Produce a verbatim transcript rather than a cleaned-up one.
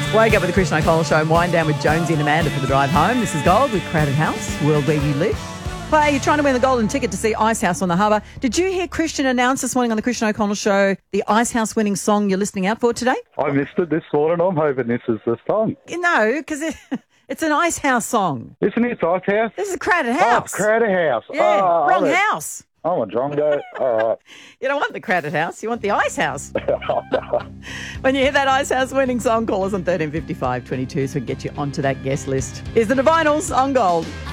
Wake up with the Christian O'Connell Show and wind down with Jonesy and Amanda for the drive home. This is Gold with Crowded House, world where you live. Play, you're trying to win the golden ticket to see Ice House on the Harbour. Did you hear Christian announce this morning on the Christian O'Connell Show the Ice House winning song you're listening out for today? I missed it this morning. I'm hoping this is the song. No, because it, it's an Ice House song. Isn't it Ice House? This is Crowded House. Oh, Crowded House. Yeah, oh, wrong I'm a, house. I'm a drongo. All right. You don't want the Crowded House, you want the Ice House. When you hear that Ice House winning song, call us on thirteen fifty-five twenty-two so we can get you onto that guest list. Here's the Divinals on Gold.